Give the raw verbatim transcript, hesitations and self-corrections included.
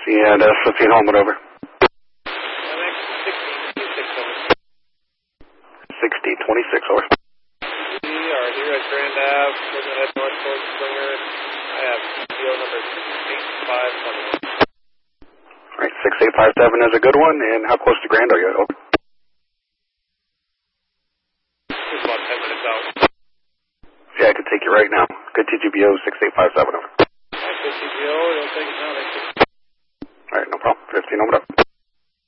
And uh, fifteen Homewood over. sixty twenty-six over. We are here at Grand Ave. We're going to head north towards Springer. I have P O number six eight five seven. Alright, six eight five seven is a good one. And how close to Grand are you? Over. It's about ten minutes out. Yeah, I could take you right now. Good T G B O six eight five seven over. Alright, good T G O. It'll take us now. Alright, no problem. fifteen Homewood up.